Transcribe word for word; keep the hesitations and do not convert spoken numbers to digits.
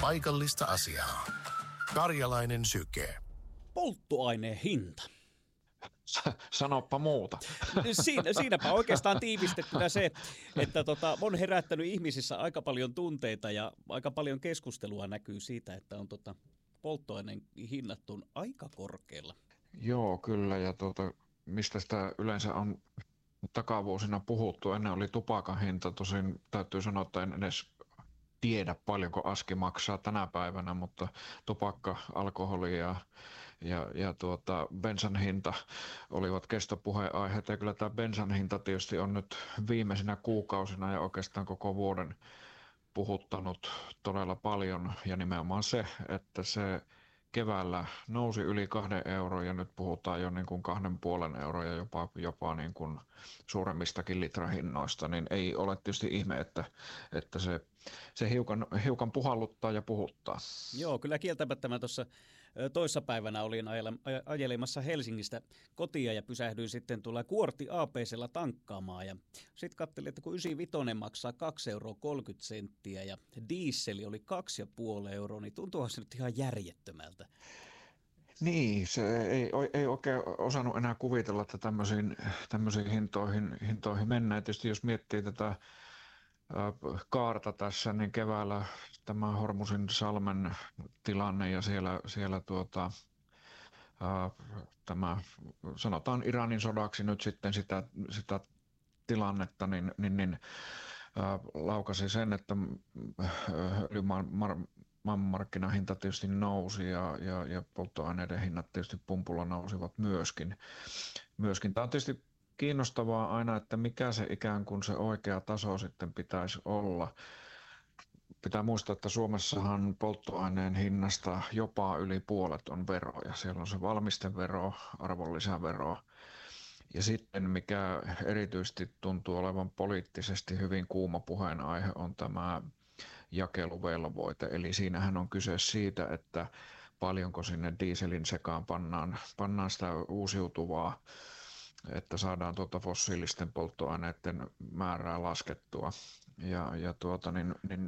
paikallista asiaa. Karjalainen syke. Polttoaineen hinta. Sanoppa muuta. Siinä, siinäpä oikeastaan tiivistettynä se, että tota, on herättänyt ihmisissä aika paljon tunteita ja aika paljon keskustelua näkyy siitä, että on tota, polttoaineen hinnat on aika korkealla. Joo, kyllä. Ja tuota, mistä sitä yleensä on takavuosina puhuttu. Ennen oli tupakan hinta. Tosin täytyy sanoa, että en edes tiedä paljonko aski maksaa tänä päivänä, mutta tupakka, alkoholi ja, ja, ja tuota, bensan hinta olivat kestopuheenaiheita. Ja kyllä tämä bensan hinta tietysti on nyt viimeisinä kuukausina ja oikeastaan koko vuoden puhuttanut todella paljon. Ja nimenomaan se, että se keväällä nousi yli kahden euron ja nyt puhutaan jo niin kuin kahden puolen euroa ja jopa, jopa niin kuin suuremmistakin litrahinnoista, niin ei ole tietysti ihme, että, että se, se hiukan, hiukan puhalluttaa ja puhuttaa. Joo, kyllä kieltämättä mä tuossa toissapäivänä olin ajelemassa Helsingistä kotia ja pysähdyin sitten tuolla Kuorti A P C:llä tankkaamaan ja sitten katselin, että kun yhdeksänkymmentäviisi maksaa kaksi euroa kolmekymmentä senttiä ja diisseli oli kaksi pilkku viisi euroa, niin tuntuuhan se nyt ihan järjettömältä. Niin, se ei, ei oikein osannut enää kuvitella, että tämmöisiin, tämmöisiin hintoihin, hintoihin mennään. Tietysti jos miettii tätä kaarta tässä, niin keväällä tämä Hormusin salmen tilanne ja siellä, siellä tuota, ää, tämä, sanotaan Iranin sodaksi nyt sitten sitä, sitä tilannetta, niin, niin, niin ää, laukasi sen, että maailmanmarkkinahinta tietysti nousi ja, ja, ja polttoaineiden hinnat tietysti pumpulla nousivat myöskin. myöskin. Tämä on tietysti kiinnostavaa aina, että mikä se ikään kuin se oikea taso sitten pitäisi olla. Pitää muistaa, että Suomessahan polttoaineen hinnasta jopa yli puolet on veroja. Siellä on se valmistevero, arvonlisävero ja sitten mikä erityisesti tuntuu olevan poliittisesti hyvin kuuma puheenaihe on tämä jakeluvelvoite. Eli siinähän on kyse siitä, että paljonko sinne dieselin sekaan pannaan, pannaan sitä uusiutuvaa, että saadaan tuota fossiilisten polttoaineiden määrää laskettua. Ja, ja tuota, niin, niin